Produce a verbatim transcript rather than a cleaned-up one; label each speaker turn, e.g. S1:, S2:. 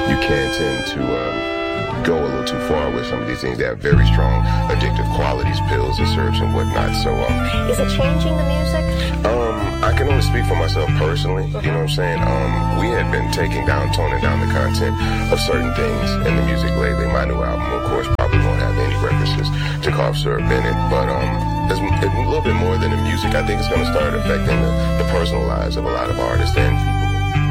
S1: you can tend to um, go a little too far with some of these things. They have very strong addictive qualities, pills and syrups and whatnot. So, um,
S2: is it changing the music?
S1: Um, I can only speak for myself personally. You know what I'm saying? Um, we had been taking down, toning down the content of certain things in the music lately. My new album, of course, probably won't have any references to cough syrup in it, but um, it's, it's a little bit more than the music. I think it's going to start affecting the, the personal lives of a lot of artists and